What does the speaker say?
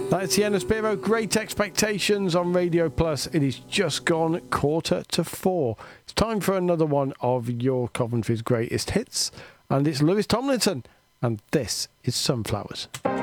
That's Sienna Spiro, Great Expectations on Radio Plus. It is just gone 3:45. It's time for another one of your Coventry's greatest hits, and it's Lewis Tomlinson, and this is Sunflowers.